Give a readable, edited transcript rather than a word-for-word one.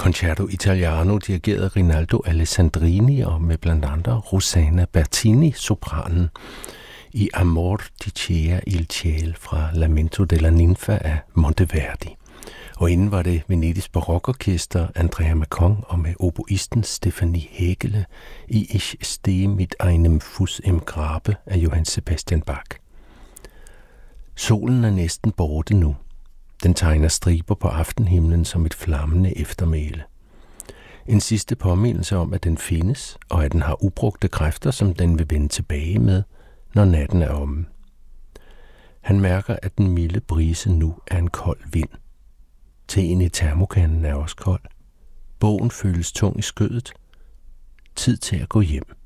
Concerto Italiano dirigeret af Rinaldo Alessandrini og med blandt andre Rossana Bertini, sopranen, i Amor dicea il ciel fra Lamento della Ninfa af Monteverdi. Og inden var det Venedigs barokorkester Andrea Macon og med oboisten Stefanie Hägele i Ich stehe mit einem Fuß im Grabe af Johann Sebastian Bach. Solen er næsten borte nu. Den tegner striber på aftenhimlen som et flammende eftermæle. En sidste påmindelse om, at den findes, og at den har ubrugte kræfter, som den vil vende tilbage med, når natten er omme. Han mærker, at den milde brise nu er en kold vind. Teen i termokanden er også kold. Bogen føles tung i skødet. Tid til at gå hjem.